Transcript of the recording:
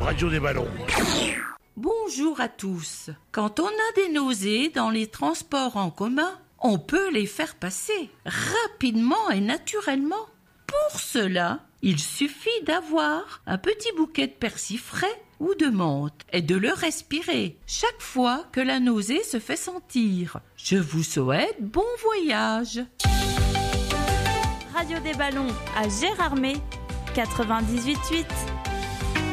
Radio des ballons. Bonjour à tous. Quand on a des nausées dans les transports en commun, on peut les faire passer rapidement et naturellement. Pour cela, il suffit d'avoir un petit bouquet de persil frais ou de menthe et de le respirer chaque fois que la nausée se fait sentir. Je vous souhaite bon voyage. Radio des ballons à Gérardmer, 98.8.